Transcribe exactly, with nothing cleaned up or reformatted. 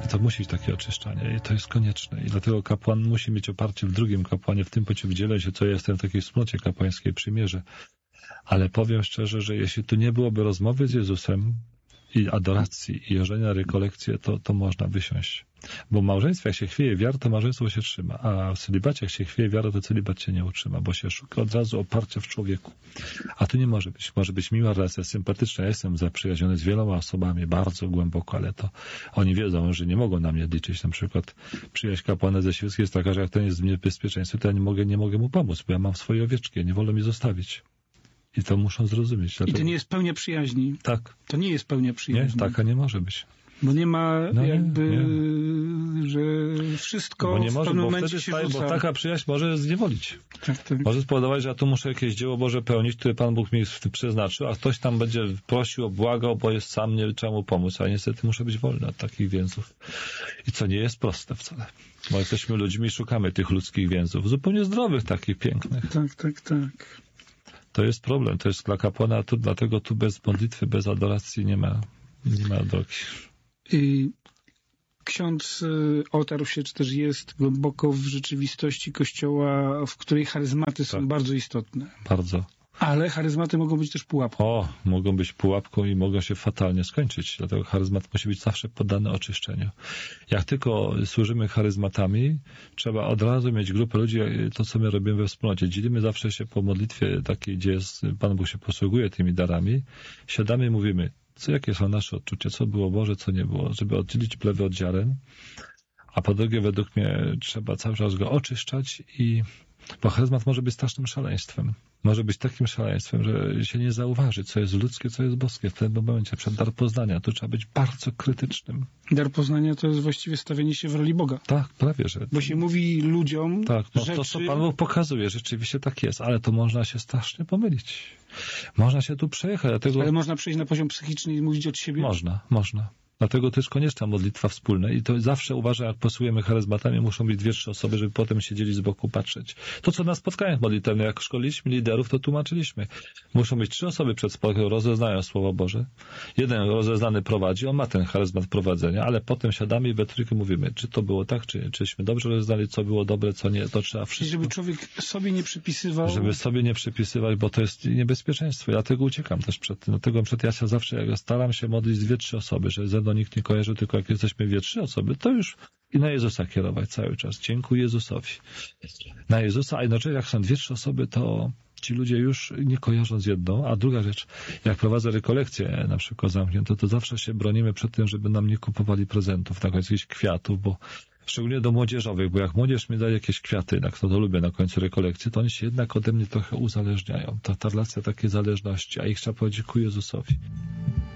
To musi być takie oczyszczanie i to jest konieczne. I dlatego kapłan musi mieć oparcie w drugim kapłanie, w tym podzielę się, co ja jestem w takiej wspólnocie kapłańskiej przymierze. Ale powiem szczerze, że jeśli tu nie byłoby rozmowy z Jezusem i adoracji i jeżdżenia rekolekcje, to, to można wysiąść. Bo w małżeństwie, jak się chwieje wiarę, to małżeństwo się trzyma, a w celibacie, jak się chwieje wiarę, to celibat się nie utrzyma, bo się szuka od razu oparcia w człowieku. A tu nie może być. Może być miła relacja, sympatyczna. Ja jestem zaprzyjaźniony z wieloma osobami bardzo głęboko, ale to oni wiedzą, że nie mogą na mnie liczyć. Na przykład przyjaźń kapłana ze Świeckiej jest taka, że jak ten jest w niebezpieczeństwie, to ja nie mogę, nie mogę mu pomóc, bo ja mam swoje owieczki, nie wolno mi zostawić. I to muszą zrozumieć. Dlatego... I to nie jest pełnia przyjaźni. Tak. To nie jest pełnia przyjaźni. Nie, taka nie może być. Bo nie ma no jakby, nie, nie. że wszystko bo nie w może, pewnym bo momencie wtedy się staje, rzuca. Bo taka przyjaźń może zniewolić. Tak, tak. Może spowodować, że ja tu muszę jakieś dzieło Boże pełnić, które Pan Bóg mi przeznaczył, a ktoś tam będzie prosił, błagał, bo jest sam, nie trzeba mu pomóc. A niestety muszę być wolny od takich więzów. I co nie jest proste wcale. Bo jesteśmy ludźmi i szukamy tych ludzkich więzów. Zupełnie zdrowych, takich pięknych. Tak, tak, tak. To jest problem. To jest dla kapłana, tu, dlatego tu bez modlitwy, bez adoracji nie ma, nie ma drogi. I ksiądz otarł się, czy też jest głęboko w rzeczywistości Kościoła, w której charyzmaty są tak. bardzo istotne. Bardzo. Ale charyzmaty mogą być też pułapką. O, mogą być pułapką i mogą się fatalnie skończyć. Dlatego charyzmat musi być zawsze poddany oczyszczeniu. Jak tylko służymy charyzmatami, trzeba od razu mieć grupę ludzi, to co my robimy we wspólnocie. Dzielimy zawsze się po modlitwie takiej, gdzie jest, Pan Bóg się posługuje tymi darami. Siadamy i mówimy, co, jakie są nasze odczucia, co było Boże, co nie było, żeby oddzielić plewy od ziaren. A po drugie, według mnie, trzeba cały czas go oczyszczać i bo charyzmat może być strasznym szaleństwem. Może być takim szaleństwem, że się nie zauważy, co jest ludzkie, co jest boskie. W tym momencie, przed dar poznania, tu trzeba być bardzo krytycznym. Dar poznania to jest właściwie stawienie się w roli Boga. Tak, prawie, że. Bo się mówi ludziom tak, no, rzeczy... to, co Pan Bóg pokazuje, rzeczywiście tak jest, ale to można się strasznie pomylić. Można się tu przejechać. Dlatego... Ale można przejść na poziom psychiczny i mówić od siebie? Można, można. Dlatego to jest konieczna modlitwa wspólna i to zawsze uważam, jak posługujemy charyzmatami, muszą być dwie, trzy osoby, żeby potem siedzieli z boku patrzeć. To, co na spotkaniach modlitewnych, jak szkoliliśmy liderów, to tłumaczyliśmy. Muszą być trzy osoby przed spotkaniem, rozeznają Słowo Boże. Jeden rozeznany prowadzi, on ma ten charyzmat prowadzenia, ale potem siadamy i we trójkę mówimy, czy to było tak, czy, czyśmy dobrze rozeznali, co było dobre, co nie, to trzeba wszystko. I żeby człowiek sobie nie przypisywał... Żeby sobie nie przypisywać, bo to jest niebezpieczeństwo. Ja tego uciekam też przed tym. Dlatego przed ja się zawsze jak staram się modlić dwie, trzy osoby, że ze mną nikt nie kojarzy, tylko jak jesteśmy dwie, trzy osoby, to już i na Jezusa kierować cały czas. Dziękuję Jezusowi. Na Jezusa, a jednocześnie jak są dwie, trzy osoby, to ci ludzie już nie kojarzą z jedną. A druga rzecz, jak prowadzę rekolekcje na przykład zamknięte, to zawsze się bronimy przed tym, żeby nam nie kupowali prezentów, na końcu jakichś kwiatów, bo szczególnie do młodzieżowych, bo jak młodzież mi daje jakieś kwiaty, na kto to lubię na końcu rekolekcji, to oni się jednak ode mnie trochę uzależniają. Ta, ta relacja takiej zależności, a ich trzeba powiedzieć ku Jezusowi.